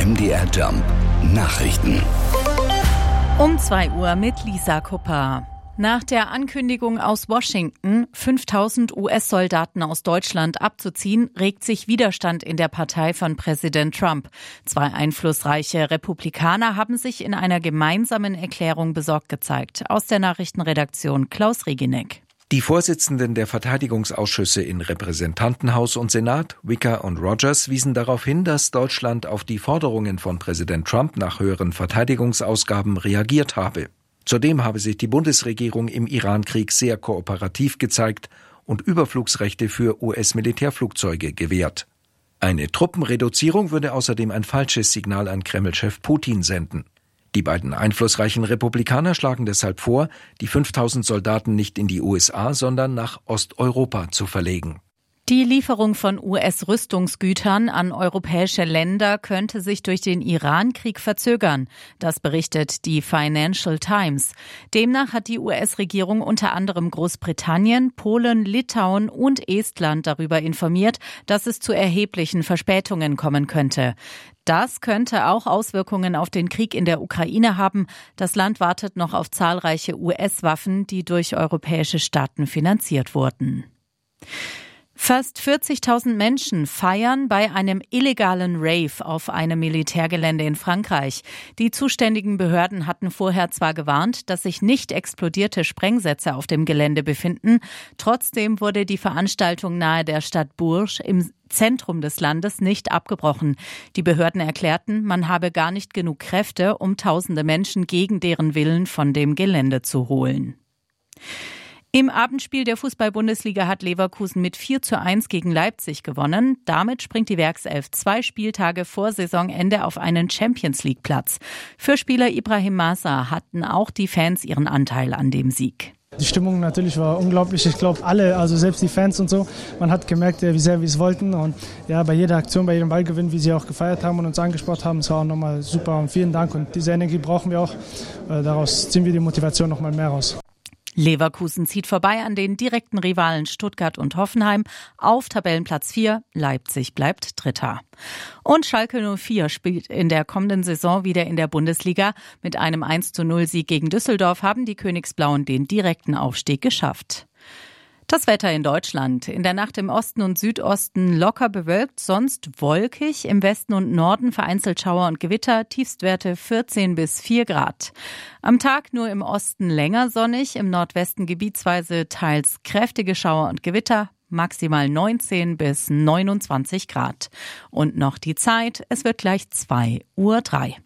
MDR Jump Nachrichten. Um 2 Uhr mit Lisa Kupper. Nach der Ankündigung aus Washington, 5000 US-Soldaten aus Deutschland abzuziehen, regt sich Widerstand in der Partei von Präsident Trump. 2 einflussreiche Republikaner haben sich in einer gemeinsamen Erklärung besorgt gezeigt. Aus der Nachrichtenredaktion Klaus Reginek. Die Vorsitzenden der Verteidigungsausschüsse in Repräsentantenhaus und Senat, Wicker und Rogers, wiesen darauf hin, dass Deutschland auf die Forderungen von Präsident Trump nach höheren Verteidigungsausgaben reagiert habe. Zudem habe sich die Bundesregierung im Irankrieg sehr kooperativ gezeigt und Überflugsrechte für US-Militärflugzeuge gewährt. Eine Truppenreduzierung würde außerdem ein falsches Signal an Kreml-Chef Putin senden. Die beiden einflussreichen Republikaner schlagen deshalb vor, die 5000 Soldaten nicht in die USA, sondern nach Osteuropa zu verlegen. Die Lieferung von US-Rüstungsgütern an europäische Länder könnte sich durch den Irankrieg verzögern. Das berichtet die Financial Times. Demnach hat die US-Regierung unter anderem Großbritannien, Polen, Litauen und Estland darüber informiert, dass es zu erheblichen Verspätungen kommen könnte. Das könnte auch Auswirkungen auf den Krieg in der Ukraine haben. Das Land wartet noch auf zahlreiche US-Waffen, die durch europäische Staaten finanziert wurden. Fast 40.000 Menschen feiern bei einem illegalen Rave auf einem Militärgelände in Frankreich. Die zuständigen Behörden hatten vorher zwar gewarnt, dass sich nicht explodierte Sprengsätze auf dem Gelände befinden. Trotzdem wurde die Veranstaltung nahe der Stadt Bourges im Zentrum des Landes nicht abgebrochen. Die Behörden erklärten, man habe gar nicht genug Kräfte, um tausende Menschen gegen deren Willen von dem Gelände zu holen. Im Abendspiel der Fußball-Bundesliga hat Leverkusen mit 4:1 gegen Leipzig gewonnen. Damit springt die Werkself 2 Spieltage vor Saisonende auf einen Champions-League-Platz. Für Spieler Ibrahim Masa hatten auch die Fans ihren Anteil an dem Sieg. Die Stimmung natürlich war unglaublich. Ich glaube alle, also selbst die Fans und so, man hat gemerkt, wie sehr wir es wollten. Und ja, bei jeder Aktion, bei jedem Ballgewinn, wie sie auch gefeiert haben und uns angesprochen haben, es war auch nochmal super und vielen Dank. Und diese Energie brauchen wir auch. Daraus ziehen wir die Motivation nochmal mehr raus. Leverkusen zieht vorbei an den direkten Rivalen Stuttgart und Hoffenheim auf Tabellenplatz 4. Leipzig bleibt Dritter. Und Schalke 04 spielt in der kommenden Saison wieder in der Bundesliga. Mit einem 1:0-Sieg gegen Düsseldorf haben die Königsblauen den direkten Aufstieg geschafft. Das Wetter in Deutschland. In der Nacht im Osten und Südosten locker bewölkt, sonst wolkig. Im Westen und Norden vereinzelt Schauer und Gewitter, Tiefstwerte 14 bis 4 Grad. Am Tag nur im Osten länger sonnig, im Nordwesten gebietsweise teils kräftige Schauer und Gewitter, maximal 19 bis 29 Grad. Und noch die Zeit, es wird gleich 2:03 Uhr.